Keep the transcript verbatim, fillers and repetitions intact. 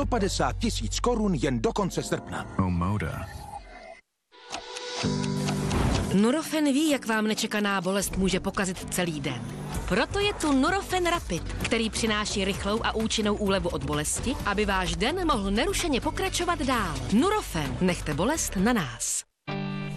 padesát tisíc korun jen do konce srpna. Omoda. Nurofen ví, jak vám nečekaná bolest může pokazit celý den. Proto je tu Nurofen Rapid, který přináší rychlou a účinnou úlevu od bolesti, aby váš den mohl nerušeně pokračovat dál. Nurofen, nechte bolest na nás.